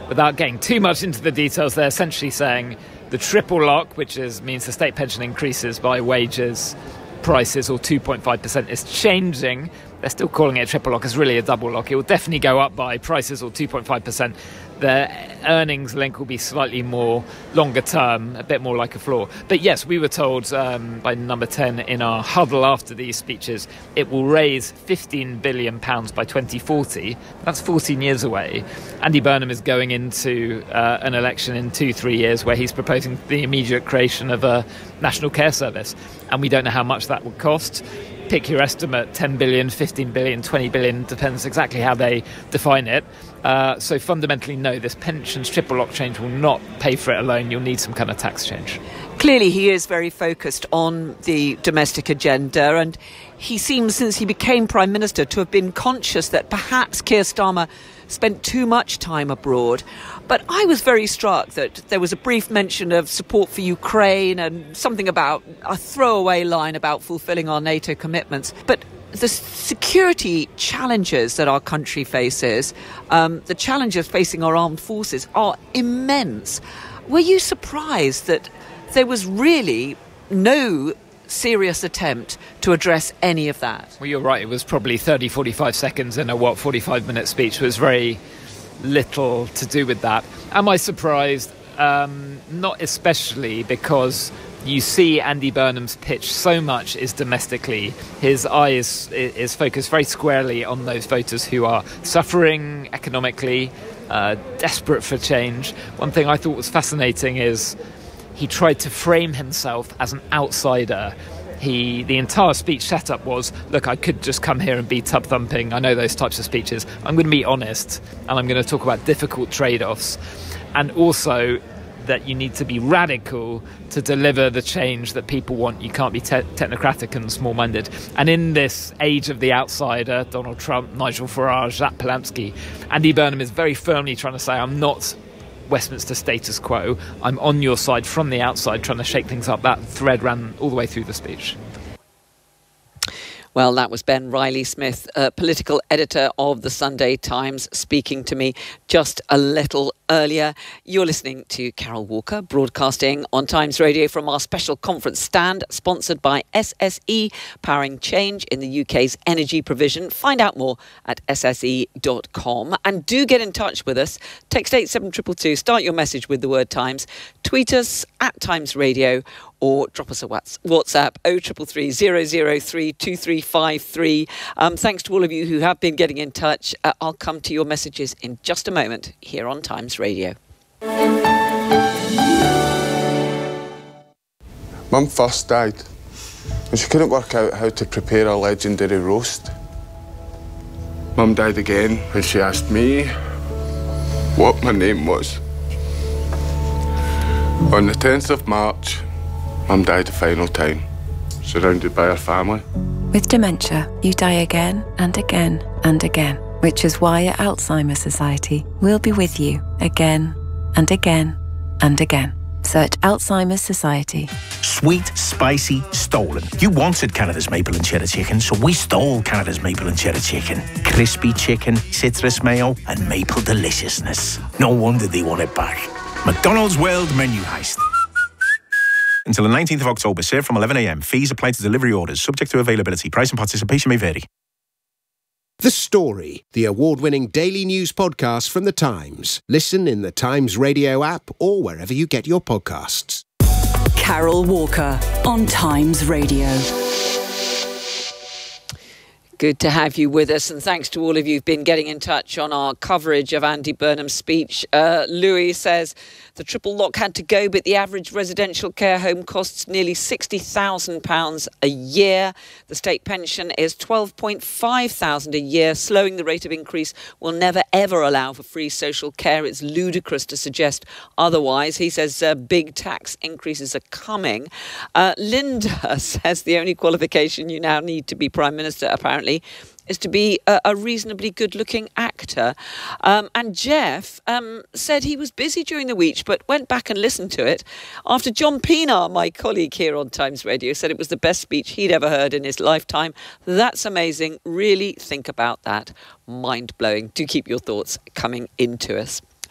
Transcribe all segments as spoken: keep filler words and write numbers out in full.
without getting too much into the details, they're essentially saying the triple lock, which is means the state pension increases by wages, prices, or two point five percent, is changing. They're still calling it a triple lock. It's really a double lock. It will definitely go up by prices or two point five percent. The earnings link will be slightly more longer term, a bit more like a floor. But yes, we were told um, by Number ten in our huddle after these speeches, it will raise fifteen billion pounds by twenty forty. That's fourteen years away. Andy Burnham is going into uh, an election in two, three years where he's proposing the immediate creation of a national care service. And we don't know how much that would cost. Pick your estimate, ten billion, fifteen billion, twenty billion, depends exactly how they define it. Uh, so fundamentally, no, this pensions triple lock change will not pay for it alone. You'll need some kind of tax change. Clearly, he is very focused on the domestic agenda, and he seems, since he became Prime Minister, to have been conscious that perhaps Keir Starmer spent too much time abroad. But I was very struck that there was a brief mention of support for Ukraine and something about a throwaway line about fulfilling our NATO commitments. But the security challenges that our country faces, um, the challenges facing our armed forces, are immense. Were you surprised that there was really no serious attempt to address any of that? Well, you're right. It was probably thirty, forty-five seconds in a, what, forty-five minute speech. It was very little to do with that. Am I surprised? Um, not especially, because you see Andy Burnham's pitch so much is domestically. His eye is, is focused very squarely on those voters who are suffering economically, uh, desperate for change. One thing I thought was fascinating is he tried to frame himself as an outsider. He, the entire speech setup was, look, I could just come here and be tub thumping. I know those types of speeches. I'm going to be honest, and I'm going to talk about difficult trade-offs. And also that you need to be radical to deliver the change that people want. You can't be te- technocratic and small-minded. And in this age of the outsider, Donald Trump, Nigel Farage, Jack Polanski, Andy Burnham is very firmly trying to say, I'm not Westminster status quo. I'm on your side from the outside, trying to shake things up. That thread ran all the way through the speech. Well, that was Ben Riley-Smith, uh, political editor of the Sunday Times, speaking to me just a little earlier. You're listening to Carol Walker, broadcasting on Times Radio from our special conference stand, sponsored by S S E, powering change in the U K's energy provision. Find out more at s s e dot com. And do get in touch with us. Text eight seven two two two, start your message with the word Times. Tweet us at Times Radio, or drop us a WhatsApp oh three three three, zero zero three, two three five three. Um, thanks to all of you who have been getting in touch. Uh, I'll come to your messages in just a moment here on Times Radio. Mum first died and she couldn't work out how to prepare a legendary roast. Mum died again when she asked me what my name was. On the tenth of March, Mum died the final time, surrounded by her family. With dementia, you die again and again and again, which is why at Alzheimer's Society, we'll be with you again and again and again. Search Alzheimer's Society. Sweet, spicy, stolen. You wanted Canada's maple and cheddar chicken, so we stole Canada's maple and cheddar chicken. Crispy chicken, citrus mayo, and maple deliciousness. No wonder they want it back. McDonald's World Menu Heist. Until the nineteenth of October, served from eleven a m. Fees apply to delivery orders, subject to availability. Price and participation may vary. The Story, the award-winning daily news podcast from The Times. Listen in the Times Radio app or wherever you get your podcasts. Carol Walker on Times Radio. Good to have you with us, and thanks to all of you who've been getting in touch on our coverage of Andy Burnham's speech. Uh, Louis says the triple lock had to go, but the average residential care home costs nearly sixty thousand pounds a year. The state pension is twelve point five thousand pounds a year. Slowing the rate of increase will never, ever allow for free social care. It's ludicrous to suggest otherwise. He says uh, big tax increases are coming. Uh, Linda says the only qualification you now need to be Prime Minister, apparently, is to be a, a reasonably good-looking actor. Um, and Jeff um, said he was busy during the week, but went back and listened to it after John Pienaar, my colleague here on Times Radio, said it was the best speech he'd ever heard in his lifetime. That's amazing. Really think about that. Mind-blowing. Do keep your thoughts coming into us.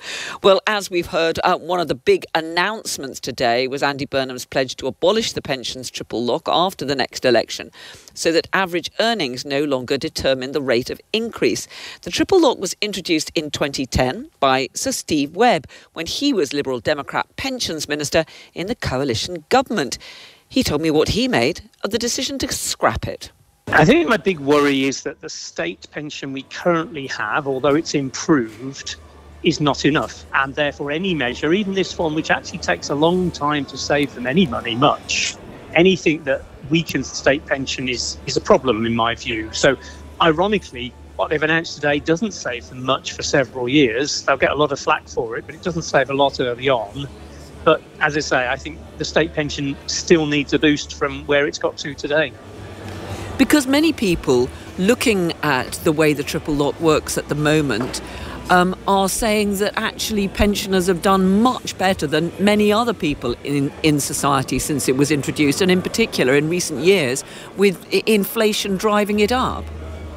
Well, as we've heard, uh, one of the big announcements today was Andy Burnham's pledge to abolish the pensions triple lock after the next election, so that average earnings no longer determine the rate of increase. The triple lock was introduced in twenty ten by Sir Steve Webb when he was Liberal Democrat Pensions Minister in the coalition government. He told me what he made of the decision to scrap it. I think my big worry is that the state pension we currently have, although it's improved, is not enough. And therefore any measure, even this one, which actually takes a long time to save them any money, much, anything that weakens the state pension is, is a problem in my view. So ironically, what they've announced today doesn't save them much for several years. They'll get a lot of flack for it, but it doesn't save a lot early on. But as I say, I think the state pension still needs a boost from where it's got to today. Because many people looking at the way the triple lock works at the moment um, are saying that actually pensioners have done much better than many other people in, in society since it was introduced, and in particular in recent years with inflation driving it up.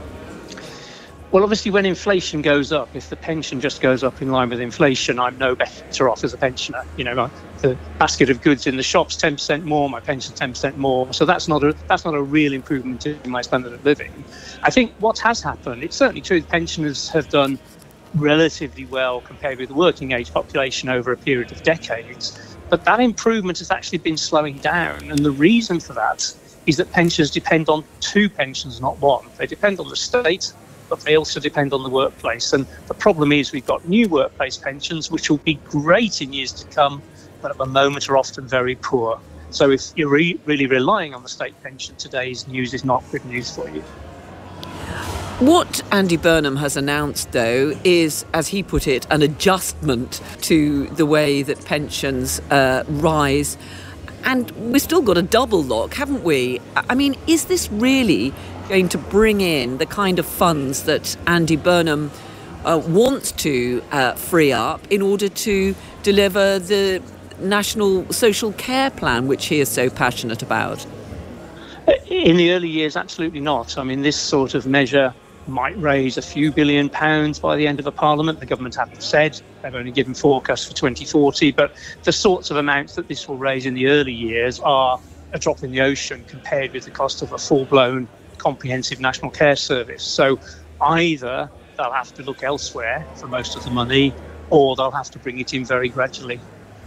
Well, obviously, when inflation goes up, if the pension just goes up in line with inflation, I'm no better off as a pensioner. You know, my, the basket of goods in the shop's ten percent more, my pension's ten percent more. So that's not a that's not a real improvement in my standard of living. I think what has happened, it's certainly true that pensioners have done relatively well compared with the working age population over a period of decades. But that improvement has actually been slowing down. And the reason for that is that pensioners depend on two pensions, not one. They depend on the state, but they also depend on the workplace. And the problem is we've got new workplace pensions, which will be great in years to come, but at the moment are often very poor. So if you're re- really relying on the state pension, today's news is not good news for you. What Andy Burnham has announced, though, is, as he put it, an adjustment to the way that pensions uh, rise. And we've still got a double lock, haven't we? I mean, is this really going to bring in the kind of funds that Andy Burnham uh, wants to uh, free up in order to deliver the National Social Care Plan, which he is so passionate about? In the early years, absolutely not. I mean, this sort of measure might raise a few billion pounds by the end of a parliament. The government haven't said. They've only given forecasts for twenty forty. But the sorts of amounts that this will raise in the early years are a drop in the ocean compared with the cost of a full-blown comprehensive national care service. So either they'll have to look elsewhere for most of the money, or they'll have to bring it in very gradually.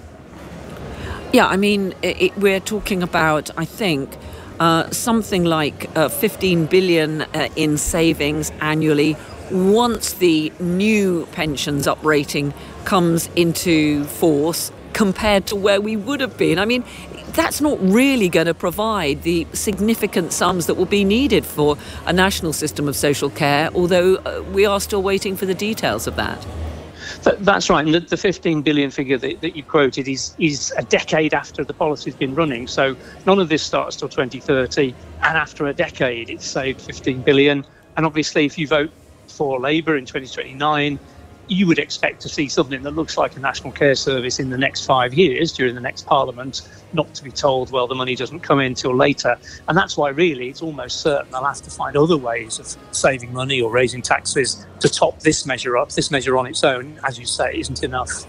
Yeah, I mean, it, we're talking about, I think, uh, something like uh, fifteen billion uh, in savings annually once the new pensions uprating comes into force compared to where we would have been. I mean, that's not really going to provide the significant sums that will be needed for a national system of social care, although uh, we are still waiting for the details of that. That's right. And the, the fifteen billion figure that, that you quoted is, is a decade after the policy's been running. So none of this starts till twenty thirty. And after a decade, it's saved fifteen billion. And obviously, if you vote for Labour in twenty twenty-nine, you would expect to see something that looks like a national care service in the next five years during the next parliament, not to be told, well, the money doesn't come in till later. And that's why really it's almost certain they'll have to find other ways of saving money or raising taxes to top this measure up. This measure on its own, as you say, isn't enough.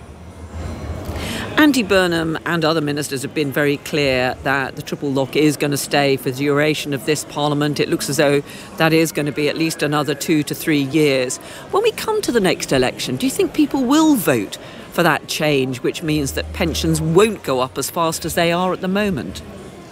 Andy Burnham and other ministers have been very clear that the triple lock is going to stay for the duration of this parliament. It looks as though that is going to be at least another two to three years. When we come to the next election, do you think people will vote for that change, which means that pensions won't go up as fast as they are at the moment?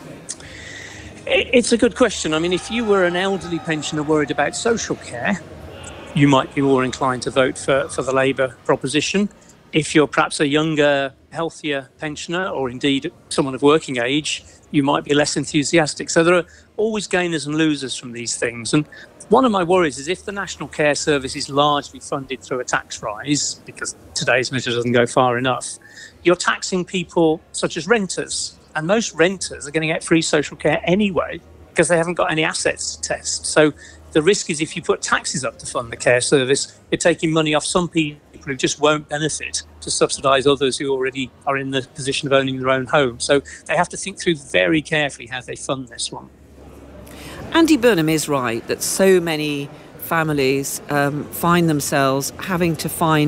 It's a good question. I mean, if you were an elderly pensioner worried about social care, you might be more inclined to vote for, for the Labour proposition. If you're perhaps a younger, healthier pensioner, or indeed someone of working age, you might be less enthusiastic. So there are always gainers and losers from these things. And one of my worries is if the National Care Service is largely funded through a tax rise, because today's measure doesn't go far enough, you're taxing people such as renters. And most renters are going to get free social care anyway, because they haven't got any assets to test. So the risk is if you put taxes up to fund the care service, you're taking money off some people who just won't benefit to subsidise others who already are in the position of owning their own home. So they have to think through very carefully how they fund this one. Andy Burnham is right that so many families um, find themselves having to find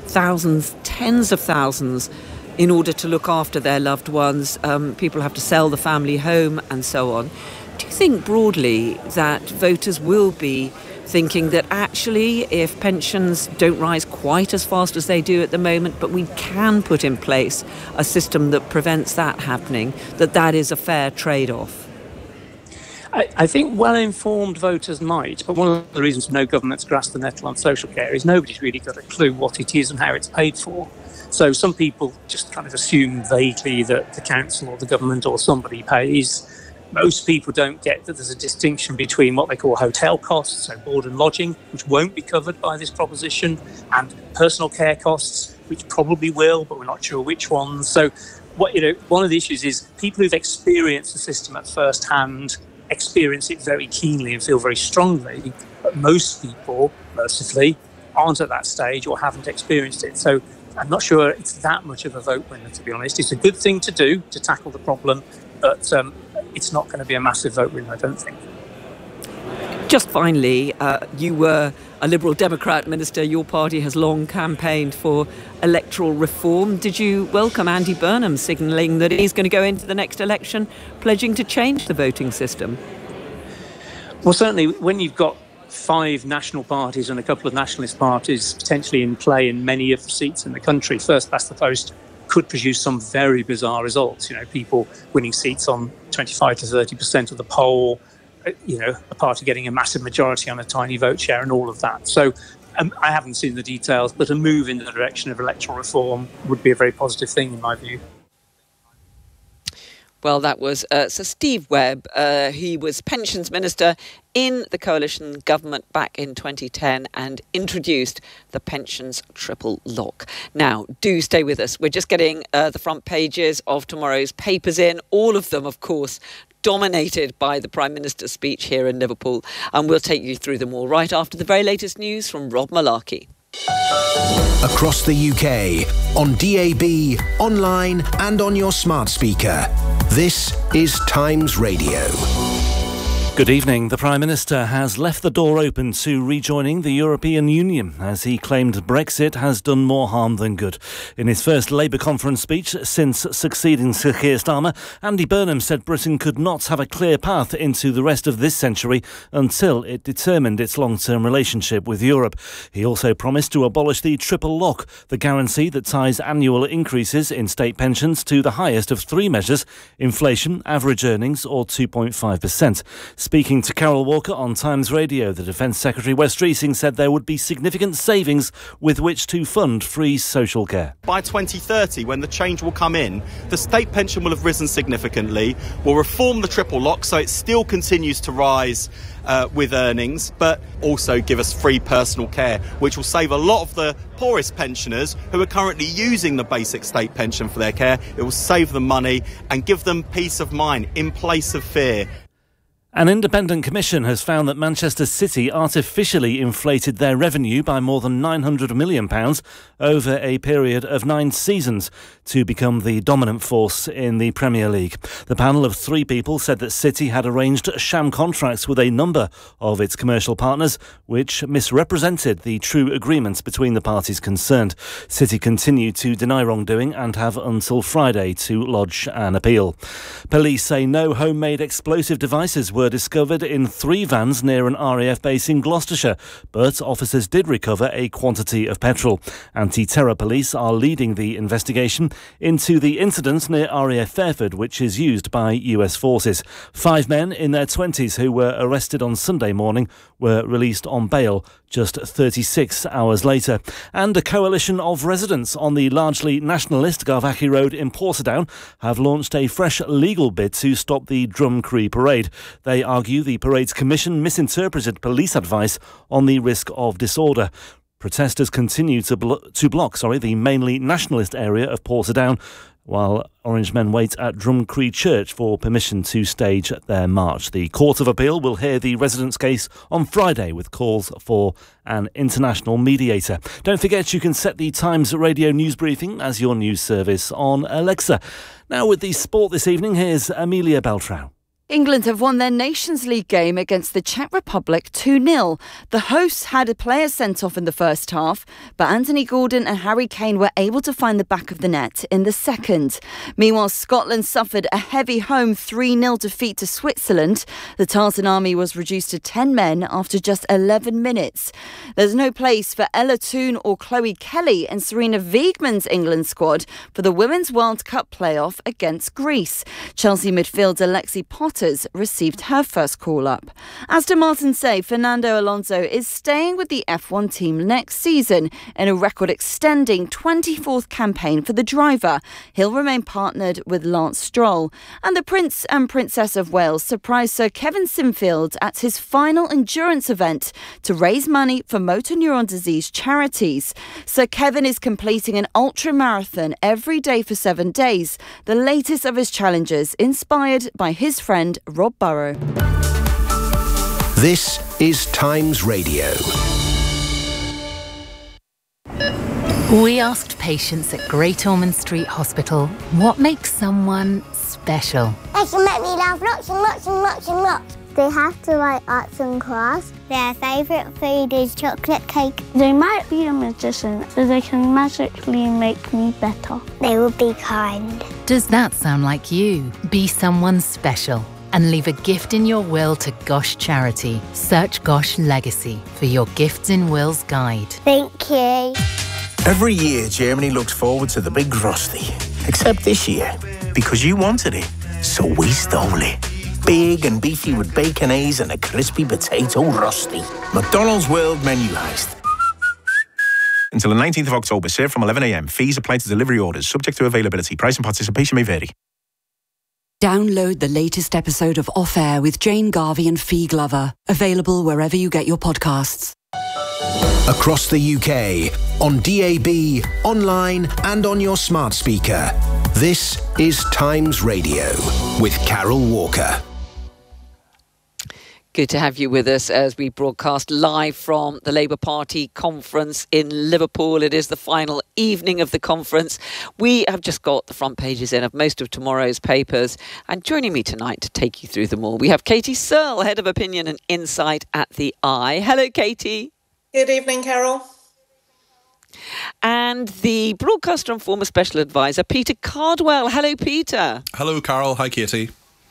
thousands, tens of thousands, in order to look after their loved ones. Um, people have to sell the family home and so on. Do you think broadly that voters will be thinking that actually if pensions don't rise quite as fast as they do at the moment, but we can put in place a system that prevents that happening, that that is a fair trade-off? I, I think well-informed voters might, but one of the reasons no government's grasped the nettle on social care is nobody's really got a clue what it is and how it's paid for. So some people just kind of assume vaguely that the council or the government or somebody pays. Most people don't get that there's a distinction between what they call hotel costs, so board and lodging, which won't be covered by this proposition, and personal care costs, which probably will, but we're not sure which ones. So what you know, one of the issues is people who've experienced the system at first hand experience it very keenly and feel very strongly, but most people, mercifully, aren't at that stage or haven't experienced it. So I'm not sure it's that much of a vote winner, to be honest. It's a good thing to do to tackle the problem, but um, it's not going to be a massive vote winner, I don't think. Just finally, uh, you were a Liberal Democrat minister. Your party has long campaigned for electoral reform. Did you welcome Andy Burnham signalling that he's going to go into the next election pledging to change the voting system? Well, certainly when you've got five national parties and a couple of nationalist parties potentially in play in many of the seats in the country, first past the post could produce some very bizarre results. You know, people winning seats on twenty-five to thirty percent of the poll, you know, a party getting a massive majority on a tiny vote share and all of that. So um, I haven't seen the details, but a move in the direction of electoral reform would be a very positive thing in my view. Well, that was uh, Sir Steve Webb. Uh, he was Pensions Minister in the coalition government back in twenty ten and introduced the pensions triple lock. Now, do stay with us. We're just getting uh, the front pages of tomorrow's papers in, all of them, of course, dominated by the Prime Minister's speech here in Liverpool. And we'll take you through them all right after the very latest news from Rob Malarkey. Across the U K, on D A B, online and on your smart speaker. This is Times Radio. Good evening. The Prime Minister has left the door open to rejoining the European Union as he claimed Brexit has done more harm than good. In his first Labour conference speech since succeeding Sir Keir Starmer, Andy Burnham said Britain could not have a clear path into the rest of this century until it determined its long-term relationship with Europe. He also promised to abolish the triple lock, the guarantee that ties annual increases in state pensions to the highest of three measures: inflation, average earnings or two point five percent. Speaking to Carol Walker on Times Radio, the Defence Secretary Wes Streeting said there would be significant savings with which to fund free social care. By twenty thirty, when the change will come in, the state pension will have risen significantly. We'll reform the triple lock so it still continues to rise uh, with earnings, but also give us free personal care, which will save a lot of the poorest pensioners who are currently using the basic state pension for their care. It will save them money and give them peace of mind in place of fear. An independent commission has found that Manchester City artificially inflated their revenue by more than nine hundred million pounds over a period of nine seasons to become the dominant force in the Premier League. The panel of three people said that City had arranged sham contracts with a number of its commercial partners, which misrepresented the true agreements between the parties concerned. City continue to deny wrongdoing and have until Friday to lodge an appeal. Police say no homemade explosive devices were discovered in three vans near an R A F base in Gloucestershire, but officers did recover a quantity of petrol. Anti-terror police are leading the investigation into the incident near R A F Fairford, which is used by U S forces. Five men in their twenties who were arrested on Sunday morning were released on bail just thirty-six hours later. And a coalition of residents on the largely nationalist Garvachy Road in Portadown have launched a fresh legal bid to stop the Drumcree parade. They argue the parade's commission misinterpreted police advice on the risk of disorder. Protesters continue to, blo- to block sorry, the mainly nationalist area of Portadown, while Orange men wait at Drumcree Church for permission to stage their march. The Court of Appeal will hear the residents' case on Friday with calls for an international mediator. Don't forget you can set the Times Radio news briefing as your news service on Alexa. Now with the sport this evening, here's Amelia Beltrão. England have won their Nations League game against the Czech Republic two nil. The hosts had a player sent off in the first half, but Anthony Gordon and Harry Kane were able to find the back of the net in the second. Meanwhile, Scotland suffered a heavy home three nil defeat to Switzerland. The Tartan Army was reduced to ten men after just eleven minutes. There's no place for Ella Toone or Chloe Kelly and Serena Wiegman's England squad for the Women's World Cup playoff against Greece. Chelsea midfielder Lexi Potter received her first call-up. Aston Martin say Fernando Alonso is staying with the F one team next season in a record-extending twenty-fourth campaign for the driver. He'll remain partnered with Lance Stroll. And the Prince and Princess of Wales surprised Sir Kevin Sinfield at his final endurance event to raise money for motor neuron disease charities. Sir Kevin is completing an ultra-marathon every day for seven days, the latest of his challenges, inspired by his friend Rob Burrow. This is Times Radio. We asked patients at Great Ormond Street Hospital what makes someone special. They can make me laugh lots and lots and lots and lots. They have to write arts and crafts. Their favourite food is chocolate cake. They might be a magician, so they can magically make me better. They will be kind. Does that sound like you? Be someone special and leave a gift in your will to Gosh Charity. Search Gosh Legacy for your Gifts in Wills guide. Thank you. Every year, Germany looks forward to the big Rusty. Except this year, because you wanted it, so we stole it. Big and beefy with baconaise and a crispy potato Rusty. McDonald's World Menu Heist. Until the nineteenth of October, served from eleven a m. Fees apply to delivery orders, subject to availability. Price and participation may vary. Download the latest episode of Off Air with Jane Garvey and Fee Glover. Available wherever you get your podcasts. Across the U K, on D A B, online and on your smart speaker. This is Times Radio with Carol Walker. Good to have you with us as we broadcast live from the Labour Party conference in Liverpool. It is the final evening of the conference. We have just got the front pages in of most of tomorrow's papers. And joining me tonight to take you through them all, we have Katie Searle, Head of Opinion and Insight at The Eye. Hello, Katie. Good evening, Carol. And the broadcaster and former special advisor, Peter Cardwell. Hello, Peter. Hello, Carol. Hi, Katie.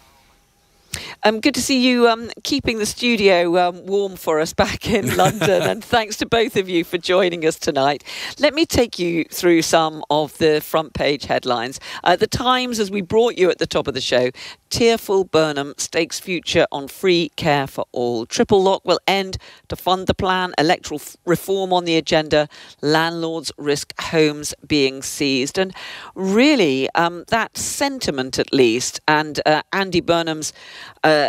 Um, good to see you um, keeping the studio um, warm for us back in London, and thanks to both of you for joining us tonight. Let me take you through some of the front page headlines. Uh, the Times, as we brought you at the top of the show, tearful Burnham stakes future on free care for all. Triple lock will end to fund the plan. Electoral f- reform on the agenda. Landlords risk homes being seized. And really, um, that sentiment at least, and uh, Andy Burnham's Uh,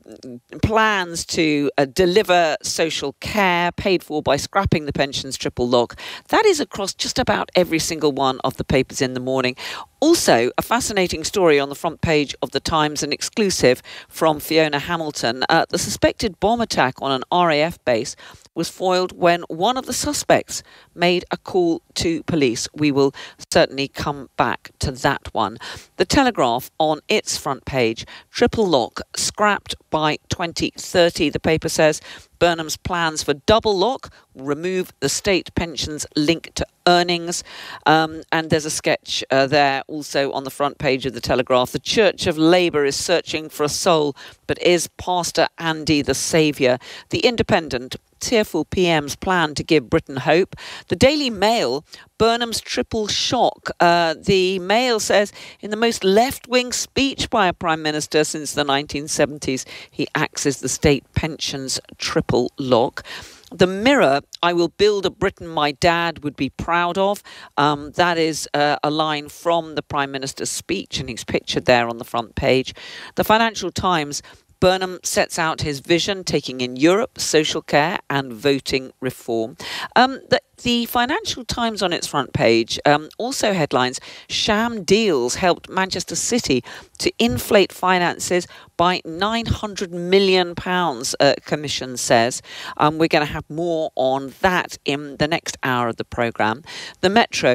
plans to uh, deliver social care paid for by scrapping the pensions triple lock. That is across just about every single one of the papers in the morning. Also, a fascinating story on the front page of The Times, an exclusive from Fiona Hamilton. Uh, the suspected bomb attack on an R A F base was foiled when one of the suspects made a call to police. We will certainly come back to that one. The Telegraph on its front page, triple lock scrapped by twenty thirty. The paper says Burnham's plans for double lock will remove the state pensions link to earnings. Um, and there's a sketch uh, there also on the front page of the Telegraph. The Church of Labour is searching for a soul, but is Pastor Andy the saviour? The Independent, tearful P M's plan to give Britain hope. The Daily Mail, Burnham's triple shock. Uh, the Mail says, in the most left-wing speech by a Prime Minister since the nineteen seventies, he axes the state pensions triple lock. The Mirror, I will build a Britain my dad would be proud of. Um, that is uh, a line from the Prime Minister's speech, and he's pictured there on the front page. The Financial Times, Burnham sets out his vision, taking in Europe, social care and voting reform. Um, the, the Financial Times on its front page um, also headlines, sham deals helped Manchester City to inflate finances by nine hundred million pounds, uh, Commission says. Um, we're going to have more on that in the next hour of the programme. The Metro,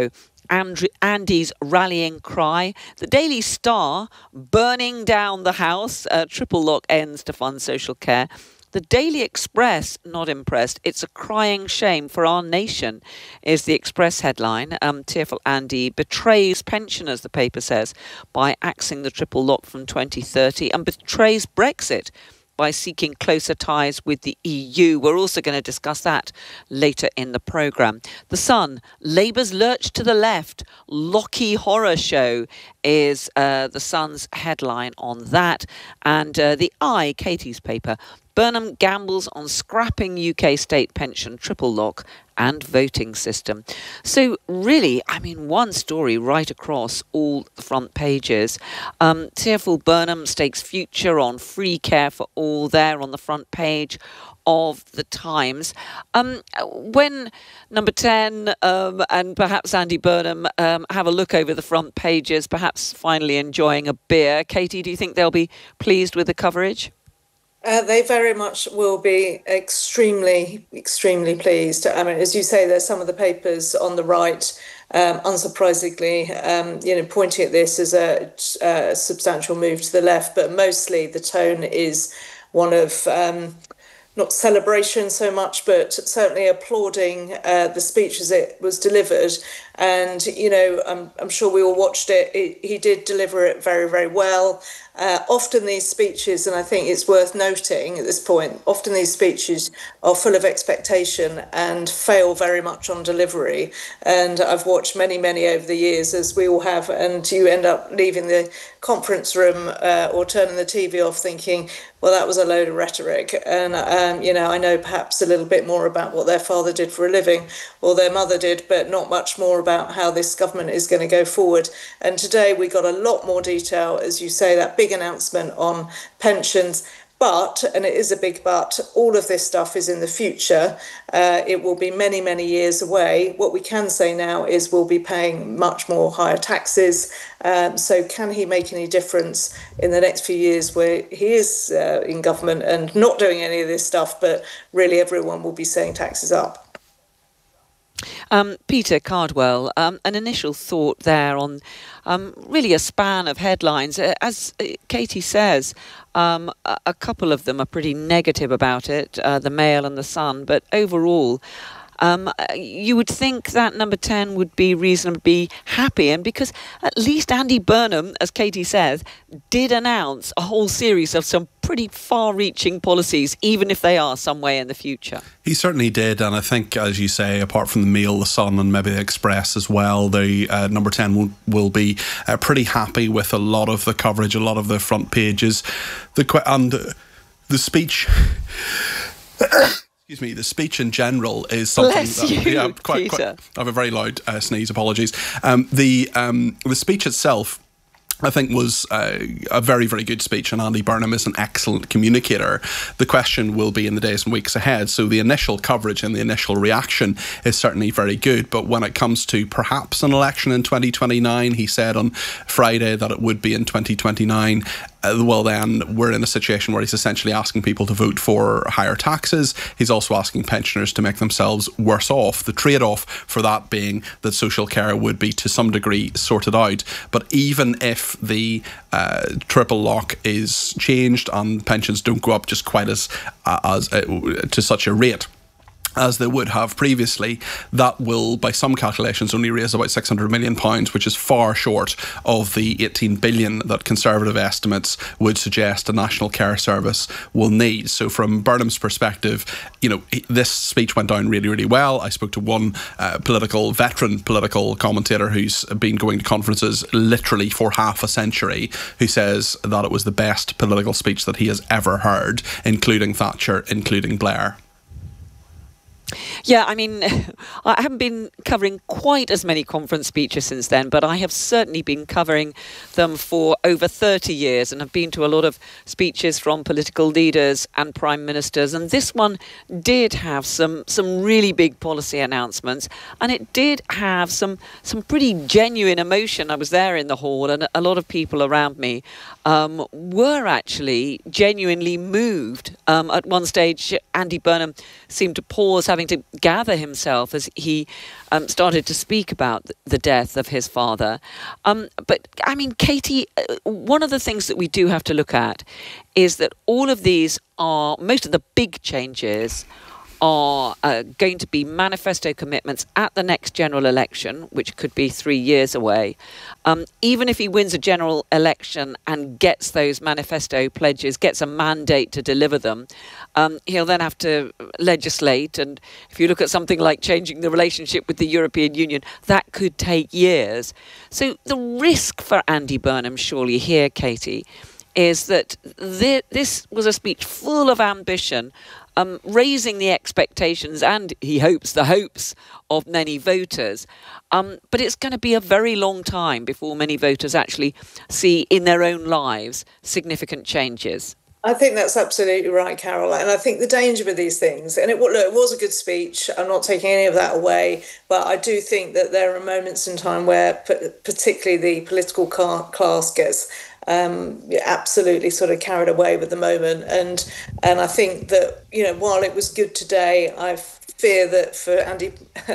Andrew, Andy's rallying cry. The Daily Star, burning down the house. Uh, triple lock ends to fund social care. The Daily Express, not impressed. It's a crying shame for our nation, is the Express headline. Um, tearful Andy betrays pensioners, the paper says, by axing the triple lock from twenty thirty, and betrays Brexit by seeking closer ties with the E U. We're also going to discuss that later in the programme. The Sun, Labour's lurch to the left. Lockie horror show is uh, the Sun's headline on that. And uh, the Eye, Katie's paper, Burnham gambles on scrapping U K state pension triple lock and voting system. So really, I mean, one story right across all the front pages. Um, tearful Burnham stakes future on free care for all there on the front page of the Times. Um, when Number ten um, and perhaps Andy Burnham um, have a look over the front pages, perhaps finally enjoying a beer, Katie, do you think they'll be pleased with the coverage? Uh, they very much will be extremely, extremely pleased. I mean, as you say, there's some of the papers on the right, um, unsurprisingly, um, you know, pointing at this as a, a substantial move to the left, but mostly the tone is one of um, not celebration so much, but certainly applauding uh, the speech as it was delivered. And, you know, I'm, I'm sure we all watched it. it. He did deliver it very, very well. Uh, often these speeches, and I think it's worth noting at this point, often these speeches are full of expectation and fail very much on delivery. And I've watched many, many over the years, as we all have, and you end up leaving the conference room uh, or turning the T V off thinking, well, that was a load of rhetoric. And, um, you know, I know perhaps a little bit more about what their father did for a living or their mother did, but not much more about how this government is going to go forward. And today we got a lot more detail, as you say, that big announcement on pensions. But, and it is a big but, all of this stuff is in the future. Uh, it will be many, many years away. What we can say now is we'll be paying much more higher taxes. Um, so can he make any difference in the next few years where he is uh, in government and not doing any of this stuff, but really everyone will be saying taxes up? Um, Peter Cardwell, um, an initial thought there on um, really a span of headlines. As Katie says, um, a, a couple of them are pretty negative about it, uh, the Mail and the Sun, but overall, Um, you would think that Number ten would be reasonably happy, and because at least Andy Burnham, as Katie says, did announce a whole series of some pretty far-reaching policies, even if they are some way in the future. He certainly did, and I think, as you say, apart from the Mail, the Sun and maybe the Express as well, the uh, Number ten will, will be uh, pretty happy with a lot of the coverage, a lot of the front pages. The and uh, the speech... Excuse me, the speech in general is something Bless that, you, yeah, quite, Peter. quite, I have a very loud uh, sneeze, apologies. Um, the um, the speech itself, I think, was uh, a very, very good speech, and Andy Burnham is an excellent communicator. The question will be in the days and weeks ahead. So the initial coverage and the initial reaction is certainly very good, but when it comes to perhaps an election in twenty twenty-nine, he said on Friday that it would be in twenty twenty-nine, uh, well then we're in a situation where he's essentially asking people to vote for higher taxes. He's also asking pensioners to make themselves worse off. The trade-off for that being that social care would be to some degree sorted out. But even if the uh, triple lock is changed and pensions don't go up just quite as uh, as uh, to such a rate as they would have previously, that will, by some calculations, only raise about six hundred million pounds, which is far short of the eighteen billion that Conservative estimates would suggest a National Care Service will need. So from Burnham's perspective, you know, this speech went down really, really well. I spoke to one uh, political, veteran political commentator who's been going to conferences literally for half a century, who says that it was the best political speech that he has ever heard, including Thatcher, including Blair. Yeah, I mean, I haven't been covering quite as many conference speeches since then, but I have certainly been covering them for over thirty years and have been to a lot of speeches from political leaders and prime ministers. And this one did have some some really big policy announcements, and it did have some some pretty genuine emotion. I was there in the hall, and a lot of people around me um, were actually genuinely moved. Um, at one stage, Andy Burnham seemed to pause, having to gather himself as he um, started to speak about the death of his father. Um, but, I mean, Katie, one of the things that we do have to look at is that all of these are, most of the big changes are uh, going to be manifesto commitments at the next general election, which could be three years away. Um, even if he wins a general election and gets those manifesto pledges, gets a mandate to deliver them, um, he'll then have to legislate. And if you look at something like changing the relationship with the European Union, that could take years. So the risk for Andy Burnham, surely here, Katie, is that th- this was a speech full of ambition, Um, raising the expectations and, he hopes, the hopes of many voters. Um, but it's going to be a very long time before many voters actually see in their own lives significant changes. I think that's absolutely right, Carol. And I think the danger with these things, and it, look, it was a good speech, I'm not taking any of that away, but I do think that there are moments in time where particularly the political class gets Um, absolutely sort of carried away with the moment. And and I think that, you know, while it was good today, I fear that for Andy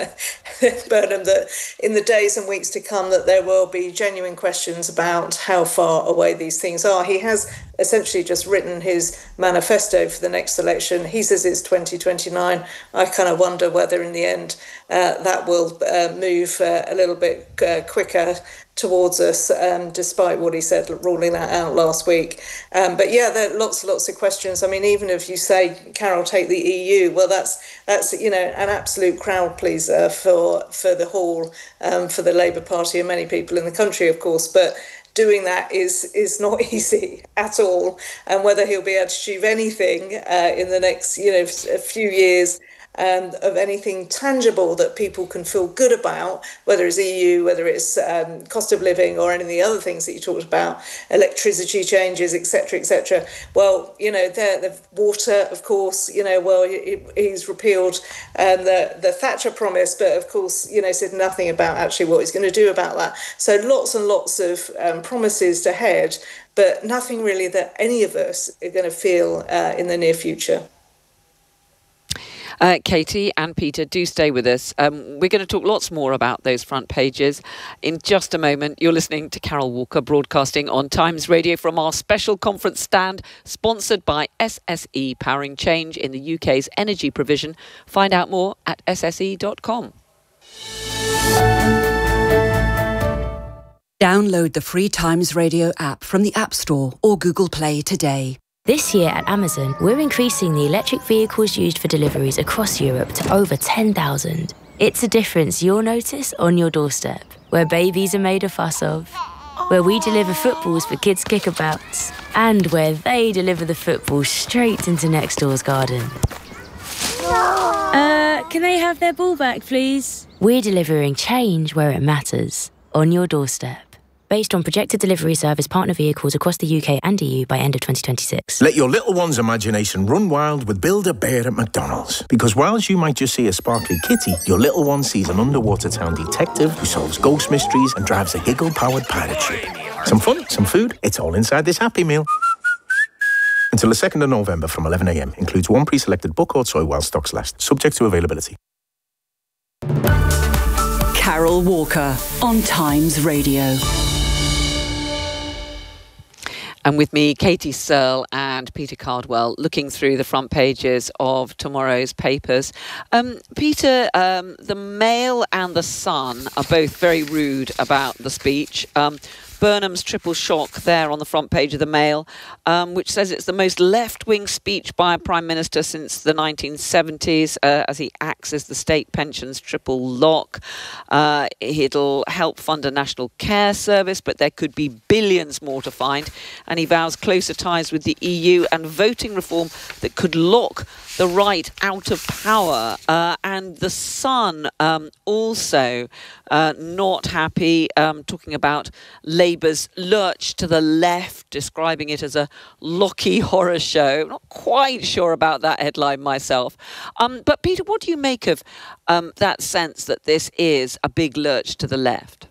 Burnham, that in the days and weeks to come, that there will be genuine questions about how far away these things are. He has essentially just written his manifesto for the next election. He says it's twenty twenty-nine. I kind of wonder whether in the end uh, that will uh, move uh, a little bit uh, quicker towards us, um, despite what he said, ruling that out last week. Um, but yeah, there are lots and lots of questions. I mean, even if you say, Carol, take the E U, well, that's, that's you know, an absolute crowd pleaser for, for the Hall, um, for the Labour Party and many people in the country, of course. But doing that is is not easy at all. And whether he'll be able to achieve anything uh, in the next, you know, a few years, Um, of anything tangible that people can feel good about, whether it's E U, whether it's um, cost of living or any of the other things that you talked about, electricity changes, et cetera, et cetera. Well, you know, the, the water, of course, you know, well, he, he's repealed um, the, the Thatcher promise, but of course, you know, said nothing about actually what he's going to do about that. So lots and lots of um, promises to head, but nothing really that any of us are going to feel uh, in the near future. Uh, Katie and Peter, do stay with us. Um, we're going to talk lots more about those front pages in just a moment. You're listening to Carol Walker, broadcasting on Times Radio from our special conference stand, sponsored by S S E, powering change in the U K's energy provision. Find out more at s s e dot com. Download the free Times Radio app from the App Store or Google Play today. This year at Amazon, we're increasing the electric vehicles used for deliveries across Europe to over ten thousand. It's a difference you'll notice on your doorstep, where babies are made a fuss of, where we deliver footballs for kids' kickabouts, and where they deliver the football straight into next door's garden. Uh, can they have their ball back, please? We're delivering change where it matters, on your doorstep. Based on projected delivery service partner vehicles across the U K and E U by end of twenty twenty-six. Let your little one's imagination run wild with Build-A-Bear at McDonald's. Because whilst you might just see a sparkly kitty, your little one sees an underwater town detective who solves ghost mysteries and drives a giggle-powered pirate ship. Some fun, some food, it's all inside this Happy Meal. Until the second of November from eleven a m. Includes one pre-selected book or toy while stocks last. Subject to availability. Carol Walker on Times Radio. And with me, Katie Searle and Peter Cardwell, looking through the front pages of tomorrow's papers. Um, Peter, um, the Mail and the Sun are both very rude about the speech. Um, Burnham's triple shock there on the front page of the Mail, um, which says it's the most left-wing speech by a Prime Minister since the nineteen seventies, uh, as he axes the state pensions triple lock. Uh, it'll help fund a national care service, but there could be billions more to find. And he vows closer ties with the E U and voting reform that could lock the right out of power. Uh, and the Sun um, also uh, not happy, um, talking about Labour's lurch to the left, describing it as a Lockie horror show. Not quite sure about that headline myself. Um, but Peter, what do you make of um, that sense that this is a big lurch to the left?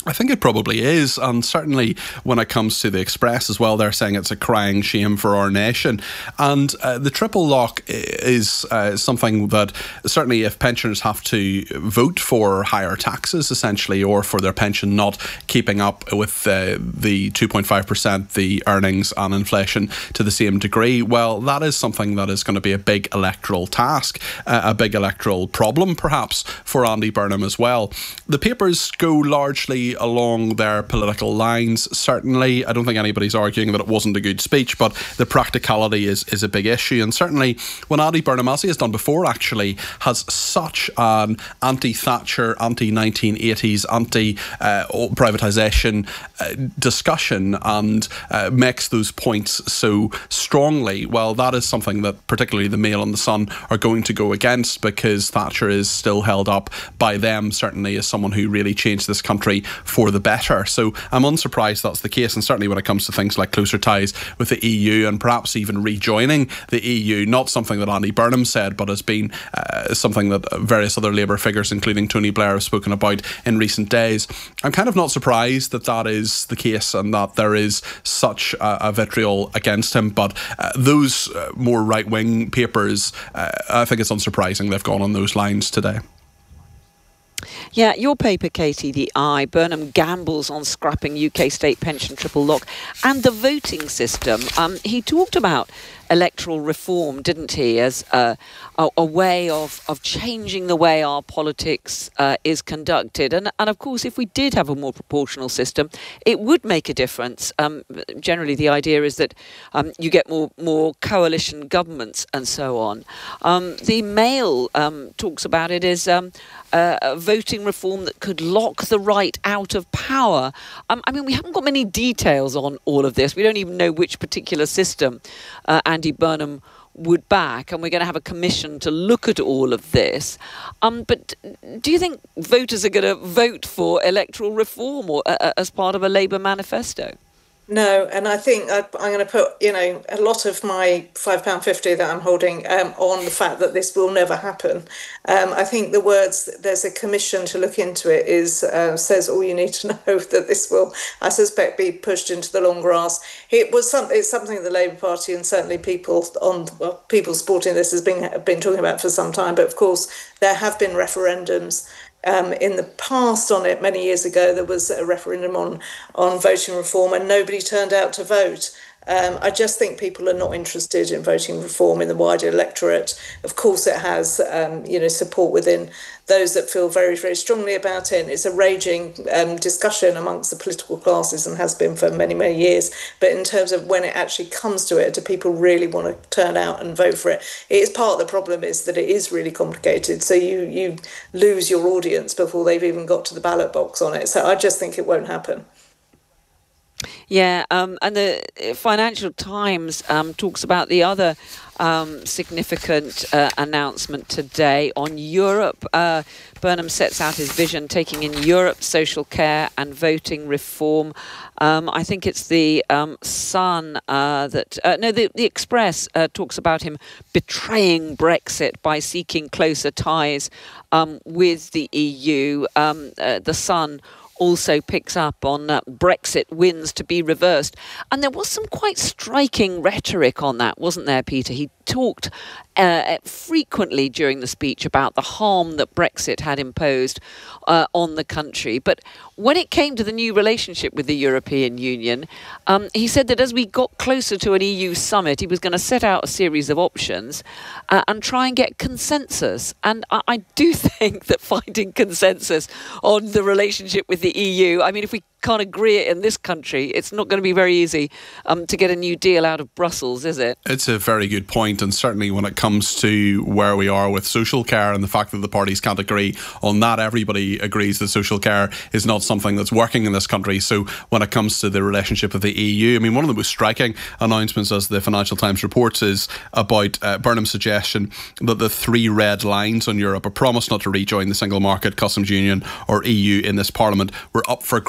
I think it probably is, and certainly when it comes to the Express as well, they're saying it's a crying shame for our nation. And uh, the triple lock is uh, something that certainly if pensioners have to vote for higher taxes essentially, or for their pension not keeping up with uh, the two point five percent, the earnings and inflation to the same degree, well, that is something that is going to be a big electoral task, uh, a big electoral problem perhaps for Andy Burnham as well. The papers go largely along their political lines, certainly. I don't think anybody's arguing that it wasn't a good speech, but the practicality is, is a big issue. And certainly when Andy Burnham, as he has done before actually, has such an anti-Thatcher, anti-nineteen eighties, anti-privatisation uh, discussion and uh, makes those points so strongly, well, that is something that particularly the Mail and the Sun are going to go against, because Thatcher is still held up by them, certainly, as someone who really changed this country for the better. So I'm unsurprised that's the case, and certainly when it comes to things like closer ties with the E U and perhaps even rejoining the E U, not something that Andy Burnham said, but has been uh, something that various other Labour figures, including Tony Blair, have spoken about in recent days. I'm kind of not surprised that that is the case and that there is such a, a vitriol against him, but uh, those uh, more right-wing papers, uh, I think it's unsurprising they've gone on those lines today. Yeah, your paper, Katie, the Eye, Burnham gambles on scrapping U K state pension triple lock and the voting system. Um, he talked about electoral reform, didn't he, as uh, a, a way of, of changing the way our politics uh, is conducted. And, and of course, if we did have a more proportional system, it would make a difference. Um, generally, the idea is that um, you get more, more coalition governments and so on. Um, the Mail um, talks about it as um, uh, a voting reform that could lock the right out of power. Um, I mean, we haven't got many details on all of this. We don't even know which particular system uh, and Andy Burnham would back, and we're going to have a commission to look at all of this. Um, but do you think voters are going to vote for electoral reform or uh, as part of a Labour manifesto? No, and I think I, I'm going to put, you know, a lot of my five pounds fifty that I'm holding um, on the fact that this will never happen. Um, I think the words, there's a commission to look into it, is uh, says all you need to know, that this will, I suspect, be pushed into the long grass. It was some, it's something that the Labour Party and certainly people on well, people supporting this has been, been talking about for some time. But of course, there have been referendums Um, in the past on it. Many years ago, there was a referendum on, on voting reform and nobody turned out to vote. Um, I just think people are not interested in voting reform in the wider electorate. Of course, it has um, you know, support within those that feel very, very strongly about it. And it's a raging um, discussion amongst the political classes and has been for many, many years. But in terms of when it actually comes to it, do people really want to turn out and vote for it? It is part of the problem is that it is really complicated. So you, you lose your audience before they've even got to the ballot box on it. So I just think it won't happen. Yeah, um, and the Financial Times um, talks about the other um, significant uh, announcement today on Europe. Uh, Burnham sets out his vision, taking in Europe, social care and voting reform. Um, I think it's the um, Sun uh, that... Uh, no, the, the Express uh, talks about him betraying Brexit by seeking closer ties um, with the E U. Um, uh, the Sun also picks up on uh, Brexit wins to be reversed. And there was some quite striking rhetoric on that, wasn't there, Peter? He talked uh, frequently during the speech about the harm that Brexit had imposed uh, on the country. But when it came to the new relationship with the European Union, um, he said that as we got closer to an E U summit, he was going to set out a series of options uh, and try and get consensus. And I, I do think that finding consensus on the relationship with the E U, I mean, if we can't agree it in this country, it's not going to be very easy um, to get a new deal out of Brussels, is it? It's a very good point, and certainly when it comes to where we are with social care and the fact that the parties can't agree on that, everybody agrees that social care is not something that's working in this country. So when it comes to the relationship with the E U, I mean, one of the most striking announcements, as the Financial Times reports, is about uh, Burnham's suggestion that the three red lines on Europe, a promise not to rejoin the single market, customs union or E U in this parliament, were up for grabs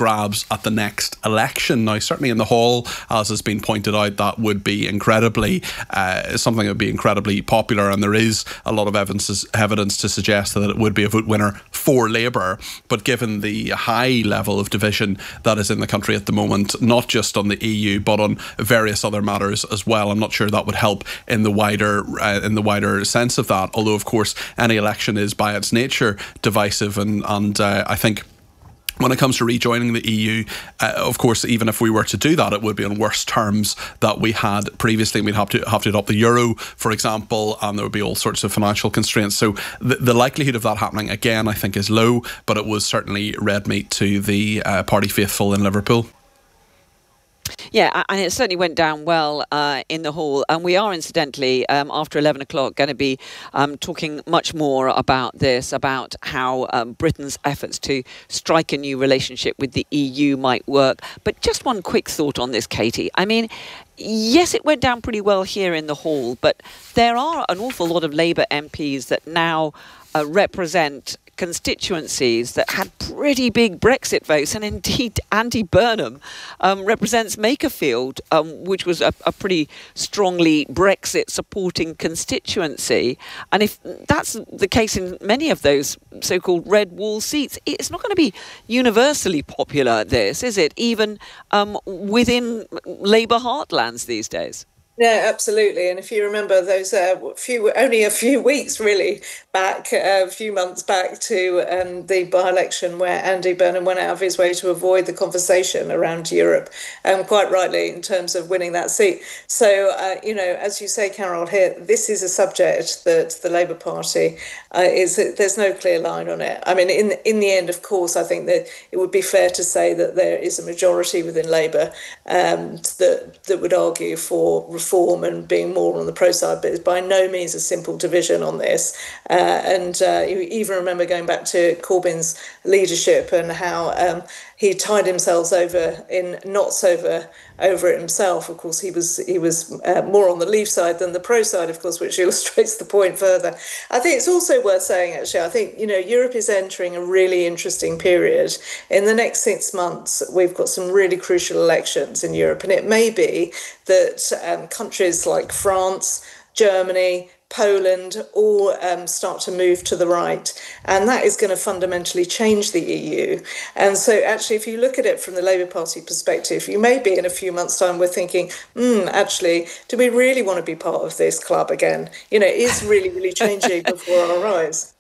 themselves at the next election. Now, certainly in the Hall, as has been pointed out, that would be incredibly, uh, something that would be incredibly popular, and there is a lot of evidence, evidence to suggest that it would be a vote winner for Labour. But given the high level of division that is in the country at the moment, not just on the E U but on various other matters as well, I'm not sure that would help in the wider uh, in the wider sense of that. Although, of course, any election is by its nature divisive, and and uh, I think when it comes to rejoining the E U, uh, of course, even if we were to do that, it would be on worse terms that we had previously. We'd have to have to adopt the euro, for example, and there would be all sorts of financial constraints. So the, the likelihood of that happening, again, I think is low, but it was certainly red meat to the uh, party faithful in Liverpool. Yeah, and it certainly went down well uh, in the Hall. And we are, incidentally, um, after eleven o'clock, going to be um, talking much more about this, about how um, Britain's efforts to strike a new relationship with the E U might work. But just one quick thought on this, Katie. I mean, yes, it went down pretty well here in the Hall, but there are an awful lot of Labour M Ps that now uh, represent constituencies that had pretty big Brexit votes, and indeed Andy Burnham um, represents Makerfield, um, which was a, a pretty strongly Brexit supporting constituency. And if that's the case in many of those so-called red wall seats, it's not going to be universally popular, this, is it? Even um, within Labour heartlands these days. Yeah, absolutely. And if you remember those uh, few, only a few weeks really back, uh, a few months back to um, the by-election where Andy Burnham went out of his way to avoid the conversation around Europe, um, quite rightly, in terms of winning that seat. So, uh, you know, as you say, Carol, here, this is a subject that the Labour Party uh, is, there's no clear line on it. I mean, in, in the end, of course, I think that it would be fair to say that there is a majority within Labour um, that, that would argue for reform and being more on the pro side, but it's by no means a simple division on this. Uh, and uh, you even remember going back to Corbyn's leadership and how um, he tied himself over in knots over over it himself. Of course, he was he was uh, more on the Leave side than the pro side, of course, which illustrates the point further. I think it's also worth saying, actually, I think, you know, Europe is entering a really interesting period. In the next six months, we've got some really crucial elections in Europe, and it may be that um, countries like France, Germany, Poland all um, start to move to the right, and that is going to fundamentally change the E U. And so actually, if you look at it from the Labour Party perspective, you may be in a few months' time we're thinking, hmm, actually, do we really want to be part of this club again? You know, it is really, really changing before our eyes.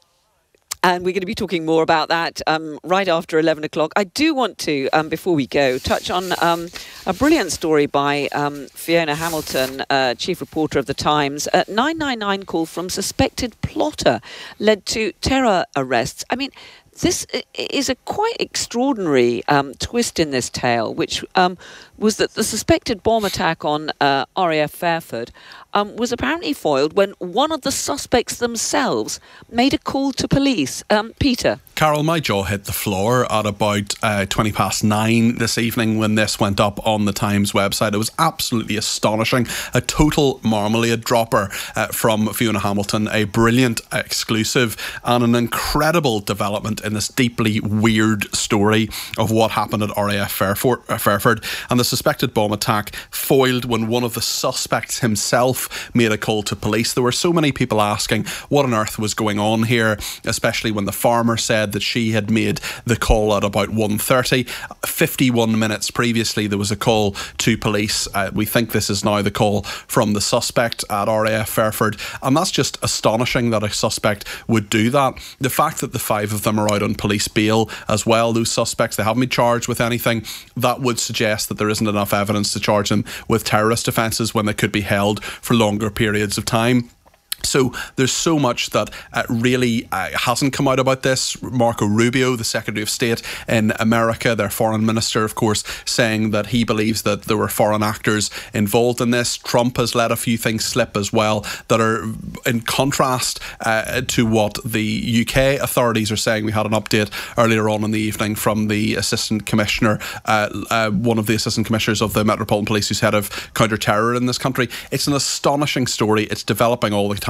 And we're going to be talking more about that um, right after eleven o'clock. I do want to, um, before we go, touch on um, a brilliant story by um, Fiona Hamilton, uh, chief reporter of The Times. Uh, nine nine nine call from suspected plotter led to terror arrests. I mean, this is a quite extraordinary um, twist in this tale, which um, was that the suspected bomb attack on uh, R A F Fairford um, was apparently foiled when one of the suspects themselves made a call to police. Um, Peter? Carol, my jaw hit the floor at about uh, twenty past nine this evening when this went up on the Times website. It was absolutely astonishing. A total marmalade dropper uh, from Fiona Hamilton, a brilliant exclusive and an incredible development in this deeply weird story of what happened at R A F Fairford. And the suspected bomb attack foiled when one of the suspects himself made a call to police. There were so many people asking what on earth was going on here, especially when the farmer said that she had made the call at about one thirty. fifty-one minutes previously, there was a call to police. Uh, we think this is now the call from the suspect at R A F Fairford. And that's just astonishing that a suspect would do that. The fact that the five of them are out on police bail as well, those suspects, they haven't been charged with anything, that would suggest that there isn't enough evidence to charge them with terrorist offences when they could be held for longer periods of time. So there's so much that uh, really uh, hasn't come out about this. Marco Rubio, the Secretary of State in America, their foreign minister, of course, saying that he believes that there were foreign actors involved in this. Trump has let a few things slip as well that are in contrast uh, to what the U K authorities are saying. We had an update earlier on in the evening from the Assistant Commissioner, uh, uh, one of the Assistant Commissioners of the Metropolitan Police, who's head of counter-terror in this country. It's an astonishing story. It's developing all the time.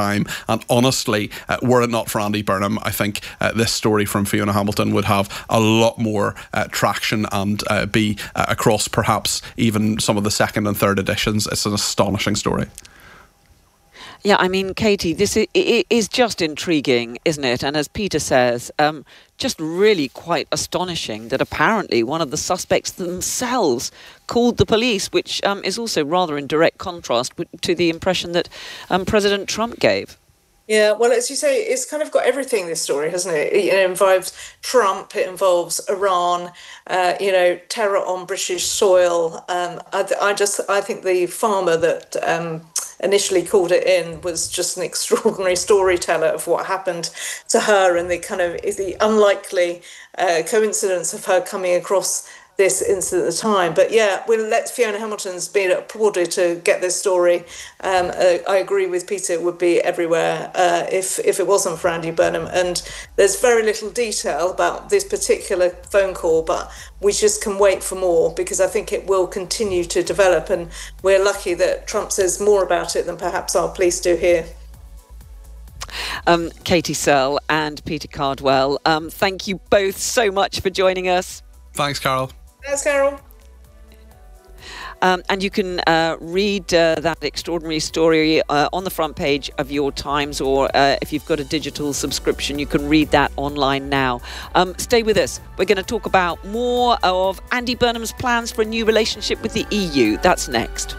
time. And honestly, uh, were it not for Andy Burnham, I think uh, this story from Fiona Hamilton would have a lot more uh, traction and uh, be uh, across perhaps even some of the second and third editions. It's an astonishing story. Yeah, I mean, Katie, this is, is just intriguing, isn't it? And as Peter says, um, just really quite astonishing that apparently one of the suspects themselves called the police, which um, is also rather in direct contrast to the impression that um, President Trump gave. Yeah, well, as you say, it's kind of got everything, this story, hasn't it? It involves Trump, it involves Iran, uh, you know, terror on British soil. Um, I, I just, I think the farmer that um, initially called it in was just an extraordinary storyteller of what happened to her and the kind of the unlikely uh, coincidence of her coming across this incident at the time. But yeah, we'll let Fiona Hamilton's been applauded to get this story. Um, uh, I agree with Peter, it would be everywhere uh, if, if it wasn't for Andy Burnham. And there's very little detail about this particular phone call, but we just can wait for more because I think it will continue to develop. And we're lucky that Trump says more about it than perhaps our police do here. Um, Katie Searle and Peter Cardwell, um, thank you both so much for joining us. Thanks, Carol. Thanks, Carol. Um, and you can uh, read uh, that extraordinary story uh, on the front page of your Times, or uh, if you've got a digital subscription, you can read that online now. Um, stay with us. We're going to talk about more of Andy Burnham's plans for a new relationship with the E U. That's next.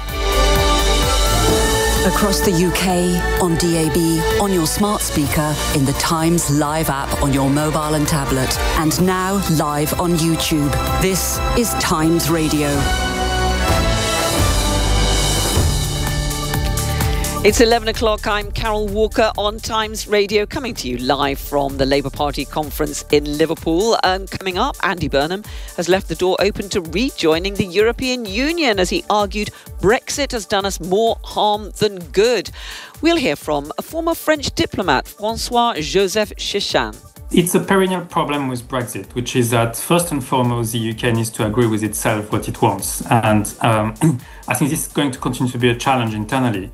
Across the U K, on D A B, on your smart speaker, in the Times Live app on your mobile and tablet, and now live on YouTube. This is Times Radio. It's eleven o'clock. I'm Carol Walker on Times Radio, coming to you live from the Labour Party conference in Liverpool. And coming up, Andy Burnham has left the door open to rejoining the European Union as he argued Brexit has done us more harm than good. We'll hear from a former French diplomat, François-Joseph Chechan. It's a perennial problem with Brexit, which is that first and foremost, the U K needs to agree with itself what it wants. And um, I think this is going to continue to be a challenge internally.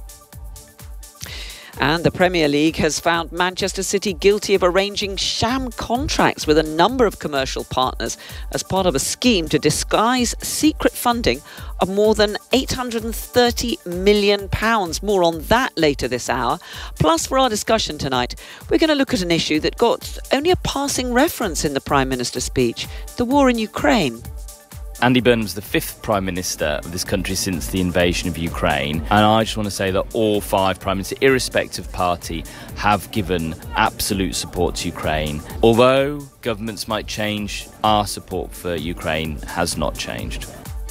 And the Premier League has found Manchester City guilty of arranging sham contracts with a number of commercial partners as part of a scheme to disguise secret funding of more than eight hundred thirty million pounds. More on that later this hour. Plus, for our discussion tonight, we're going to look at an issue that got only a passing reference in the Prime Minister's speech, the war in Ukraine. Andy Burnham's the fifth Prime Minister of this country since the invasion of Ukraine. And I just want to say that all five Prime Ministers, irrespective of party, have given absolute support to Ukraine. Although governments might change, our support for Ukraine has not changed.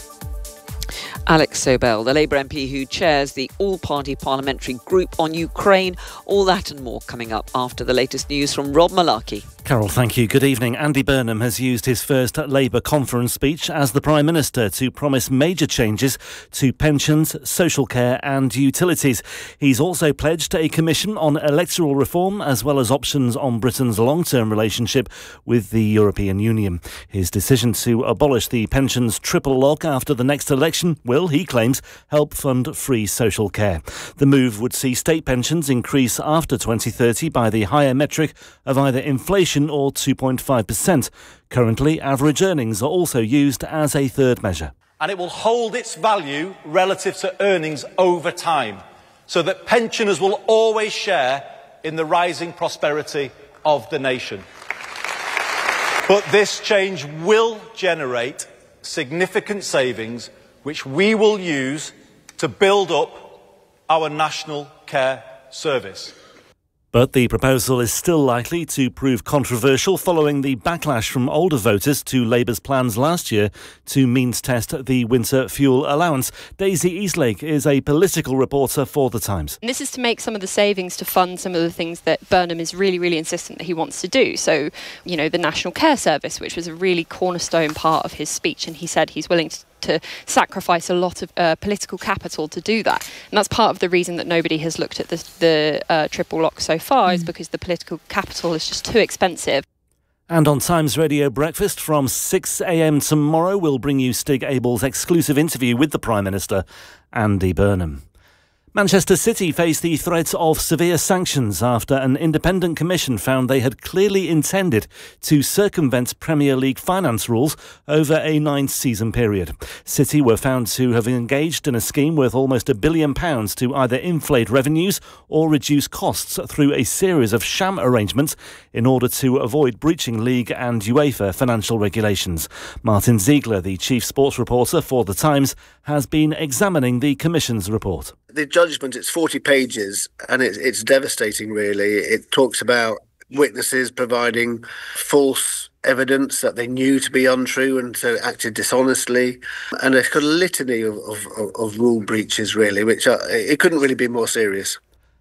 Alex Sobel, the Labour M P who chairs the all-party parliamentary group on Ukraine. All that and more coming up after the latest news from Rob Malarkey. Carol, thank you. Good evening. Andy Burnham has used his first Labour conference speech as the Prime Minister to promise major changes to pensions, social care and utilities. He's also pledged a commission on electoral reform as well as options on Britain's long-term relationship with the European Union. His decision to abolish the pensions triple lock after the next election will, he claims, help fund free social care. The move would see state pensions increase after twenty thirty by the higher metric of either inflation or two point five percent. Currently, average earnings are also used as a third measure. And it will hold its value relative to earnings over time, so that pensioners will always share in the rising prosperity of the nation. But this change will generate significant savings, which we will use to build up our national care service. But the proposal is still likely to prove controversial following the backlash from older voters to Labour's plans last year to means test the winter fuel allowance. Daisy Eastlake is a political reporter for The Times. And this is to make some of the savings to fund some of the things that Burnham is really, really insistent that he wants to do. So, you know, the National Care Service, which was a really cornerstone part of his speech, and he said he's willing to to sacrifice a lot of uh, political capital to do that. And that's part of the reason that nobody has looked at the, the uh, triple lock so far, mm. is because the political capital is just too expensive. And on Times Radio Breakfast from six a.m. tomorrow, we'll bring you Stig Abel's exclusive interview with the Prime Minister, Andy Burnham. Manchester City face the threat of severe sanctions after an independent commission found they had clearly intended to circumvent Premier League finance rules over a nine-season period. City were found to have engaged in a scheme worth almost a billion pounds to either inflate revenues or reduce costs through a series of sham arrangements in order to avoid breaching league and UEFA financial regulations. Martin Ziegler, the chief sports reporter for The Times, has been examining the commission's report. The judgment, it's forty pages, and it's, it's devastating, really. It talks about witnesses providing false evidence that they knew to be untrue and so acted dishonestly, and a kind of litany of, of, of rule breaches, really, which are, it couldn't really be more serious.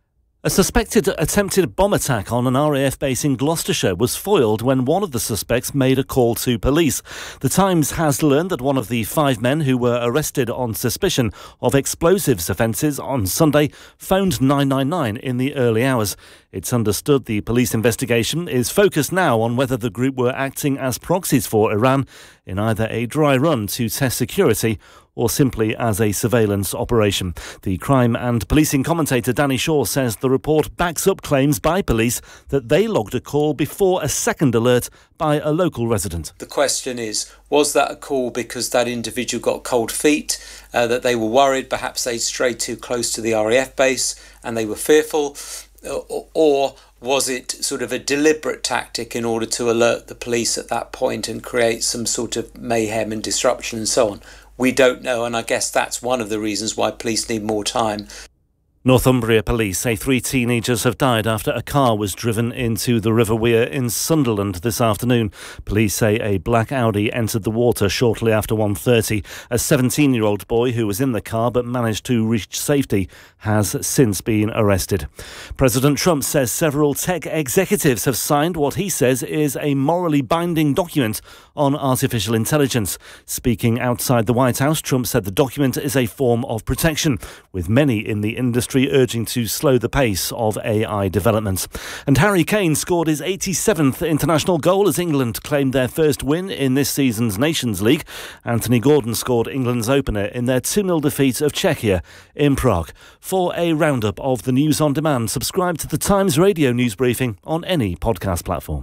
A suspected attempted bomb attack on an R A F base in Gloucestershire was foiled when one of the suspects made a call to police. The Times has learned that one of the five men who were arrested on suspicion of explosives offences on Sunday phoned nine nine nine in the early hours. It's understood the police investigation is focused now on whether the group were acting as proxies for Iran in either a dry run to test security or simply as a surveillance operation. The crime and policing commentator Danny Shaw says the report backs up claims by police that they logged a call before a second alert by a local resident. The question is, was that a call because that individual got cold feet, uh, that they were worried perhaps they'd strayed too close to the R A F base and they were fearful, or, or was it sort of a deliberate tactic in order to alert the police at that point and create some sort of mayhem and disruption and so on? We don't know, and I guess that's one of the reasons why police need more time. Northumbria police say three teenagers have died after a car was driven into the River Wear in Sunderland this afternoon. Police say a black Audi entered the water shortly after one thirty. A seventeen-year-old boy who was in the car but managed to reach safety has since been arrested. President Trump says several tech executives have signed what he says is a morally binding document on artificial intelligence. Speaking outside the White House, Trump said the document is a form of protection, with many in the industry urging to slow the pace of A I development. And Harry Kane scored his eighty-seventh international goal as England claimed their first win in this season's Nations League. Anthony Gordon scored England's opener in their two nil defeat of Czechia in Prague. For a roundup of the news on demand, subscribe to the Times Radio news briefing on any podcast platform.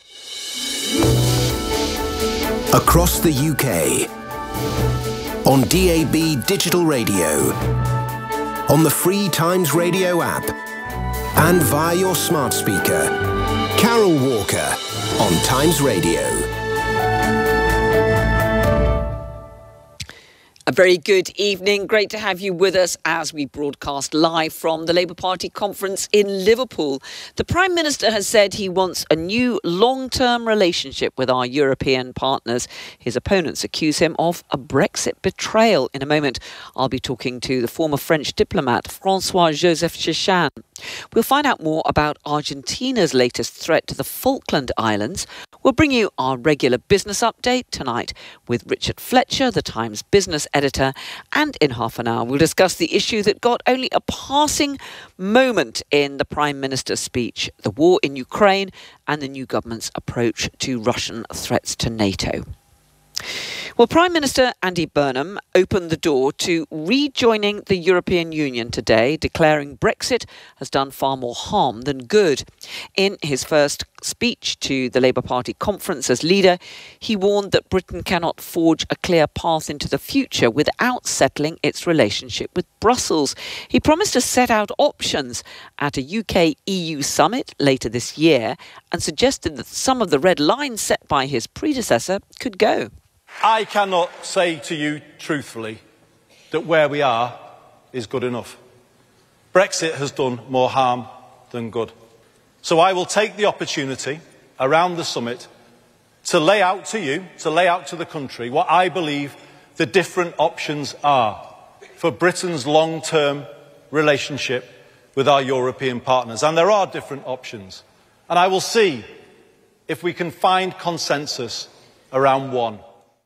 Across the U K, on D A B digital radio, on the free Times Radio app, and via your smart speaker. Carol Walker on Times Radio. A very good evening. Great to have you with us as we broadcast live from the Labour Party conference in Liverpool. The Prime Minister has said he wants a new long-term relationship with our European partners. His opponents accuse him of a Brexit betrayal. In a moment, I'll be talking to the former French diplomat François-Joseph Chrétien. We'll find out more about Argentina's latest threat to the Falkland Islands. We'll bring you our regular business update tonight with Richard Fletcher, the Times business editor, and in half an hour we'll discuss the issue that got only a passing moment in the Prime Minister's speech, the war in Ukraine and the new government's approach to Russian threats to NATO. Well, Prime Minister Andy Burnham opened the door to rejoining the European Union today, declaring Brexit has done far more harm than good. In his first speech to the Labour Party conference as leader, he warned that Britain cannot forge a clear path into the future without settling its relationship with Brussels. He promised to set out options at a U K E U summit later this year and suggested that some of the red lines set by his predecessor could go. I cannot say to you truthfully that where we are is good enough. Brexit has done more harm than good. So I will take the opportunity around the summit to lay out to you, to lay out to the country, what I believe the different options are for Britain's long-term relationship with our European partners. And there are different options. And I will see if we can find consensus around one.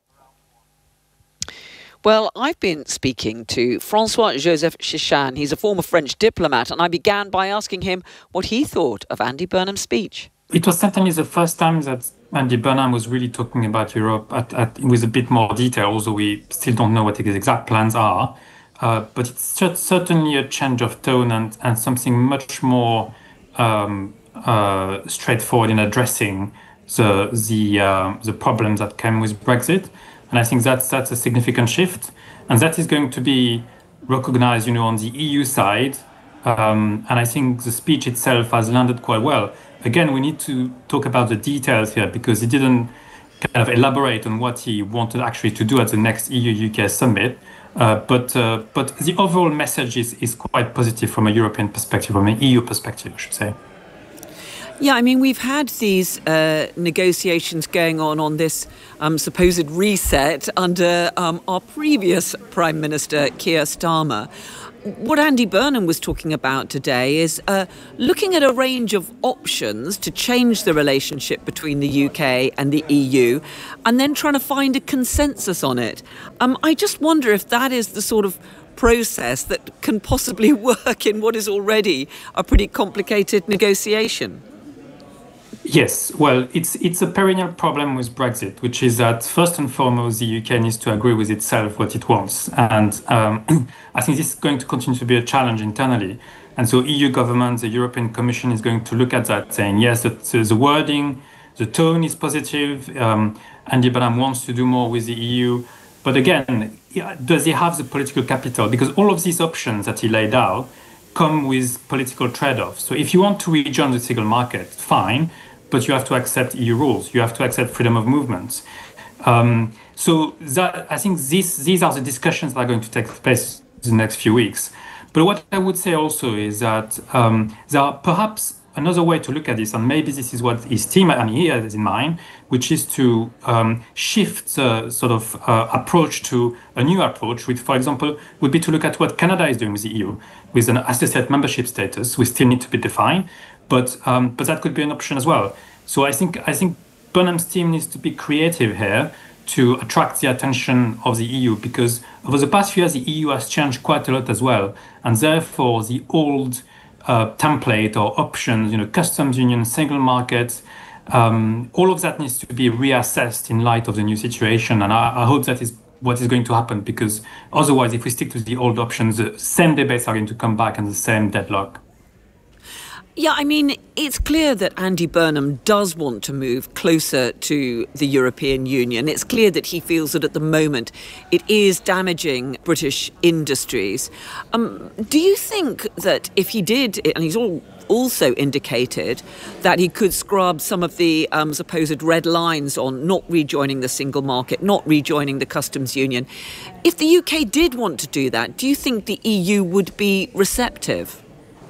Well, I've been speaking to François-Joseph Chrétien. He's a former French diplomat, and I began by asking him what he thought of Andy Burnham's speech. It was certainly the first time that Andy Burnham was really talking about Europe at, at, with a bit more detail, although we still don't know what his exact plans are. uh, but it's certainly a change of tone and, and something much more um, uh, straightforward in addressing the the uh, the problems that came with Brexit. And I think that's that's a significant shift, and that is going to be recognized, you know, on the E U side. Um, and I think the speech itself has landed quite well. Again, we need to talk about the details here because he didn't kind of elaborate on what he wanted actually to do at the next E U U K summit. Uh, but uh, but the overall message is, is quite positive from a European perspective, from an E U perspective, I should say. Yeah, I mean, we've had these uh, negotiations going on on this um, supposed reset under um, our previous Prime Minister, Keir Starmer. What Andy Burnham was talking about today is uh, looking at a range of options to change the relationship between the U K and the E U and then trying to find a consensus on it. Um, I just wonder if that is the sort of process that can possibly work in what is already a pretty complicated negotiation. Yes, well, it's it's a perennial problem with Brexit, which is that first and foremost, the U K needs to agree with itself what it wants. And um, I think this is going to continue to be a challenge internally. And so E U government, the European Commission is going to look at that saying, yes, the, the wording, the tone is positive. Um, Andy Burnham wants to do more with the E U. But again, does he have the political capital? Because all of these options that he laid out come with political trade-offs. So if you want to rejoin the single market, fine. But you have to accept E U rules. You have to accept freedom of movement. Um, so that, I think this, these are the discussions that are going to take place in the next few weeks. But what I would say also is that um, there are perhaps another way to look at this, and maybe this is what his team and he has in mind, which is to um, shift the sort of uh, approach to a new approach, which, for example, would be to look at what Canada is doing with the E U, with an associate membership status, which still need to be defined. But um, but that could be an option as well. So I think I think Burnham's team needs to be creative here to attract the attention of the E U, because over the past few years the E U has changed quite a lot as well, and therefore the old uh, template or options, you know, customs union, single market, um, all of that needs to be reassessed in light of the new situation. And I, I hope that is what is going to happen, because otherwise, if we stick to the old options, the same debates are going to come back and the same deadlock. Yeah, I mean, it's clear that Andy Burnham does want to move closer to the European Union. It's clear that he feels that at the moment it is damaging British industries. Um, do you think that if he did, and he's all also indicated that he could scrub some of the um, supposed red lines on not rejoining the single market, not rejoining the customs union. If the U K did want to do that, do you think the E U would be receptive?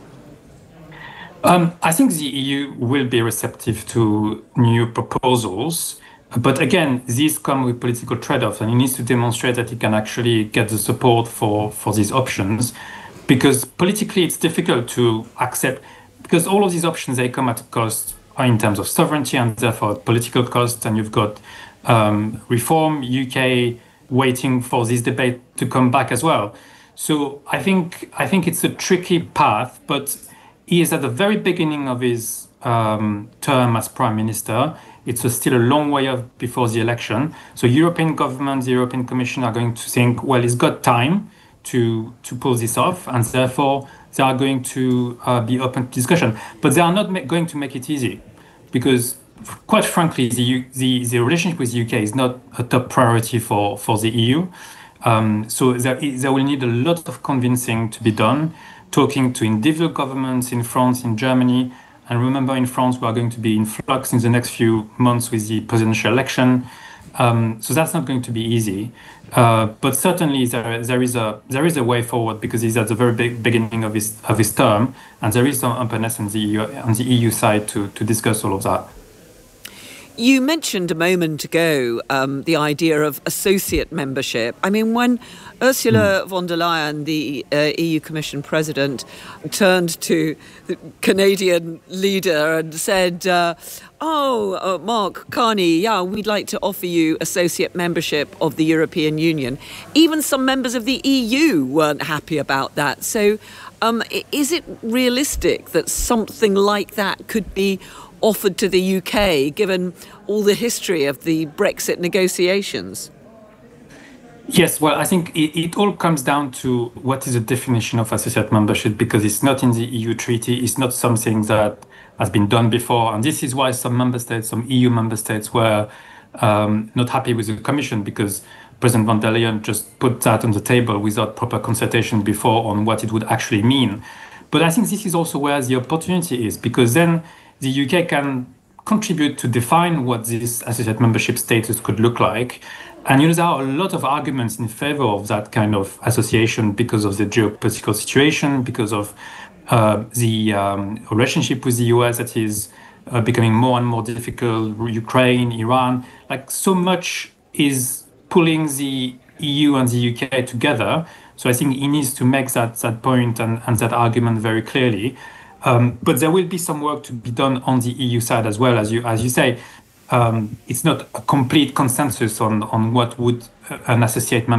Um, I think the E U will be receptive to new proposals. But again, these come with political trade-offs, and he needs to demonstrate that he can actually get the support for, for these options. Because politically, it's difficult to accept, because all of these options, they come at a cost in terms of sovereignty and therefore political cost. And you've got um, reform, U K waiting for this debate to come back as well. So I think I think it's a tricky path, but he is at the very beginning of his um, term as Prime Minister. It's a still a long way off before the election. So European governments, the European Commission are going to think, well, he's got time to to pull this off, and therefore they are going to uh, be open to discussion. But they are not ma- going to make it easy, because quite frankly, the, U- the the relationship with the U K is not a top priority for, for the E U. Um, so there, there will need a lot of convincing to be done, talking to individual governments in France, in Germany. And remember, in France, we are going to be in flux in the next few months with the presidential election. Um, so that's not going to be easy. Uh, but certainly there, there is a there is a way forward, because he's at the very big beginning of his of his term, and there is some openness on the E U, on the E U side to to discuss all of that. You mentioned a moment ago um, the idea of associate membership. I mean, when Ursula mm. von der Leyen, the uh, E U Commission President, turned to the Canadian leader and said, uh, oh, uh, Mark Carney, yeah, we'd like to offer you associate membership of the European Union. Even some members of the E U weren't happy about that. So um, is it realistic that something like that could be offered to the U K, given all the history of the Brexit negotiations? Yes, well, I think it, it all comes down to what is the definition of associate membership, because it's not in the E U treaty, it's not something that has been done before. And this is why some member states, some E U member states were um, not happy with the Commission, because President von der Leyen just put that on the table without proper consultation before on what it would actually mean. But I think this is also where the opportunity is, because then the U K can contribute to define what this associate membership status could look like. And you know, there are a lot of arguments in favor of that kind of association because of the geopolitical situation, because of uh, the um, relationship with the U S that is uh, becoming more and more difficult, Ukraine, Iran. Like, so much is pulling the E U and the U K together. So I think he needs to make that, that point and, and that argument very clearly. Um, but there will be some work to be done on the E U side as well, as you as you say. Um, it's not a complete consensus on, on what would an associate member